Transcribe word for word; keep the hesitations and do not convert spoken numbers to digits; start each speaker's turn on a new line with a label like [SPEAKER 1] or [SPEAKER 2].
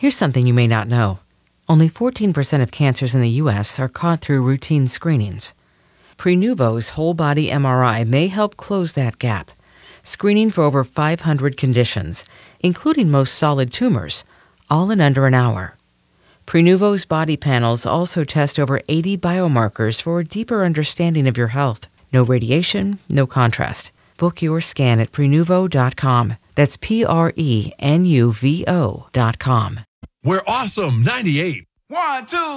[SPEAKER 1] Here's something you may not know. Only fourteen percent of cancers in the U S are caught through routine screenings. Prenuvo's whole-body M R I may help close that gap, screening for over five hundred conditions, including most solid tumors, all in under an hour. Prenuvo's body panels also test over eighty biomarkers for a deeper understanding of your health. No radiation, no contrast. Book your scan at Prenuvo dot com. That's P R E N U V O dot com.
[SPEAKER 2] We're awesome ninety-eight.
[SPEAKER 3] One, two.